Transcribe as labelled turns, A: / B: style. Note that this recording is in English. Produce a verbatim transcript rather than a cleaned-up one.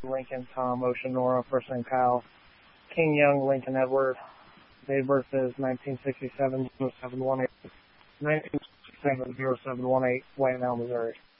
A: Lincoln, Tom, Ocean, Nora, first name Kyle, King Young, Lincoln Edward. Date of birth is nineteen sixty-seven, oh seven one eight, nineteen sixty-seven, oh seven one eight, White Mound, Missouri.